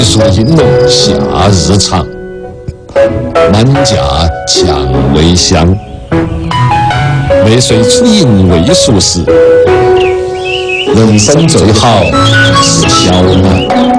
熟的银龙夏日长，满架蔷薇香。未遂出营未熟时，人生最好是小安。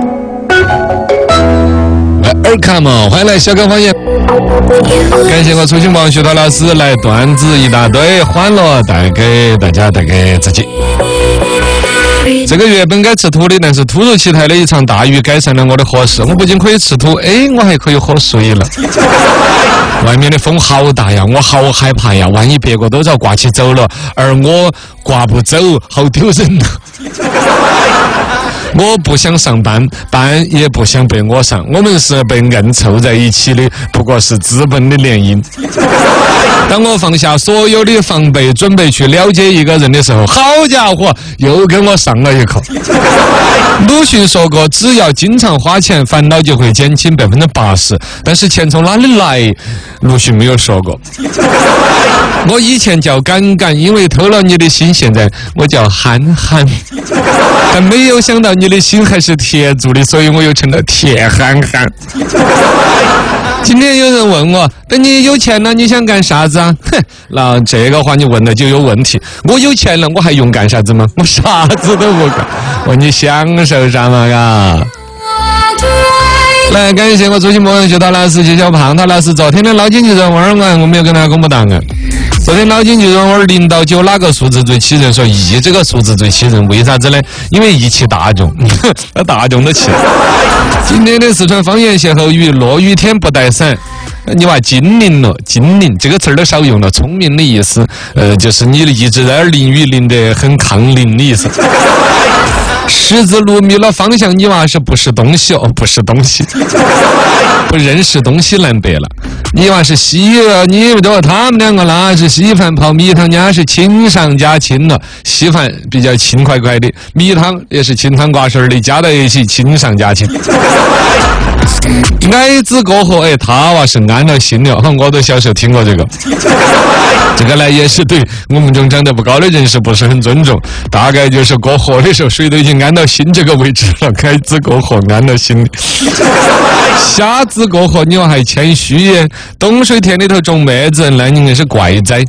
尔卡嘛，欢迎来小刚方言。感谢我初心王学涛老师来段子一大堆，欢乐带给大家，带给自己。这个月本该吃土的，但是突如其来的一场大雨改善了我的伙食。我不仅可以吃土，我还可以喝水了。外面的风好大呀，我好害怕呀！万一别个都遭刮起走了，而我刮不走，好丢人呐！我不想上班，班也不想被我上，我们是被硬凑在一起的，不过是资本的联姻。当我放下所有的防备，准备去了解一个人的时候，好家伙，又跟我上了一课。鲁迅说过，只要经常花钱，烦恼就会减轻80%。但是钱从哪里来？鲁迅没有说过。我以前叫敢敢，因为偷了你的心，现在我叫憨憨。但没有想到你的心还是铁做的，所以我又成了铁憨憨。今天有人问我，等你有钱了，你想干啥子啊？哼，那这个话你问的就有问题。我有钱了，我还用干啥子吗？我啥子都不干。问你享受啥嘛？嘎。来，感谢我朱新博学涛老师、谢小胖涛老师。昨天的脑筋急转弯我没有跟大家公布答案。昨天脑筋急转弯0到9哪个数字最气人？说1这个数字最气人，为啥子呢？因为1气大众，大众都气。今天的四川方言歇后语：落雨天不带伞。你娃精灵了，精灵这个词儿都少用了，聪明的意思，就是你一直在那儿淋雨淋得很抗淋的意思。十字路迷了方向，你娃是不是东西哦？不是东西，不认识东西南北了。你娃是稀了，你说他们两个那是稀饭泡米汤，人家是轻上加轻了。稀饭比较轻快快的，米汤也是清汤挂水的，加在一起轻上加轻。矮子过河，他娃是安了心了，我都小时候听过这个。这个呢也是对我们这种长得不高的人士不是很尊重，大概就是过河的时候水都已经安到心这个位置了，矮子过河安到心里。瞎子过河你还谦虚耶，冻水田里头种麦子，那你是怪哉。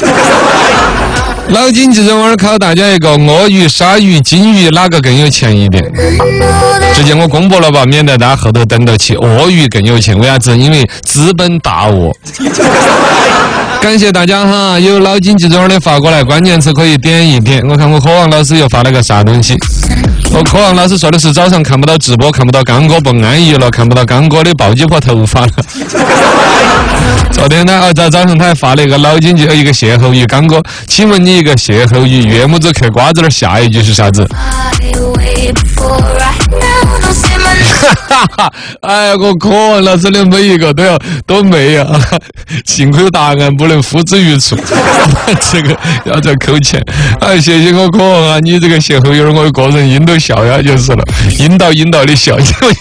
脑筋急转弯考大家一个：鳄鱼、鲨鱼、金鱼哪个更有钱一点？直接我公布了吧，免得大家后头等到起。鳄鱼更有钱，为啥子？因为资本大鳄。感谢大家哈，有脑筋急转弯的发过来，关键词可以点一点。我看我科王老师又发了个啥东西。我科王老师说的是早上看不到直播，看不到刚哥不安逸了，看不到刚哥的暴击破头发了。昨天呢，早上他还发了一个脑筋急一个歇后语，刚哥，请问你一个歇后语，岳母子嗑瓜子的下一句是啥子？哎呀，我科王老师的每一个都没有，幸亏答案不能付之于处，这个要再扣钱。哎，谢谢我科王啊，你这个歇后语我个人引都笑呀就是了，引导的笑。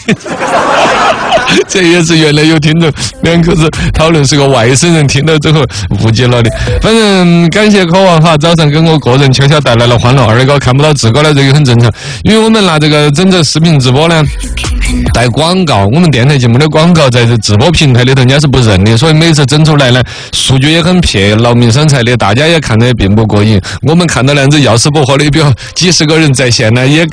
这也是原来有听众两口子讨论是个外省人，听到之后误解了的。反正感谢科王哈，早上跟我个人悄悄带来了欢乐。二个看不到自个呢，这个很正常，因为我们拿这个整个视频直播呢带广告，我们电台节目的广告在这直播平台里头人家是不认的，所以每次整出来呢数据也很撇，劳民伤财的，大家也看得并不过瘾。我们看到那样子要死不活的表几十个人在线呢，也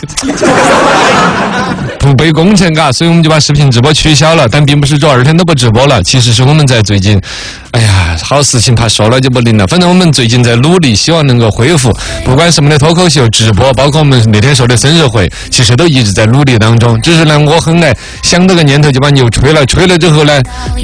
不被工程嘎，所以我们就把视频直播取消了。但并不是说2天都不直播了，其实是我们在最近，哎呀，好事情怕说了就不灵了。反正我们最近在努力，希望能够恢复，不管是我们的脱口秀直播，包括我们那天说的生日会，其实都一直在努力当中。只是呢，我很爱想这个念头就把牛吹了，吹了之后呢，